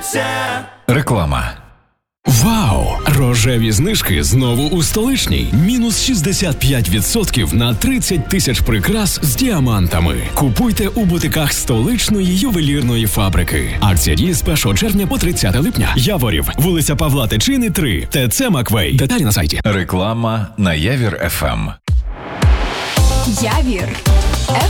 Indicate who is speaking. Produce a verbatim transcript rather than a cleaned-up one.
Speaker 1: серця.
Speaker 2: Реклама.
Speaker 3: Вау! Рожеві знижки знову у Столичній. Мінус шістдесят п'ять відсотків на тридцять тисяч прикрас з діамантами. Купуйте у бутиках Столичної ювелірної фабрики. Акція діє з першого червня по тридцяте липня. Яворів, вулиця Павла Тичини, три. ТЦ Маквей. Деталі на сайті.
Speaker 2: Реклама на Явір еф ем.
Speaker 4: Явір.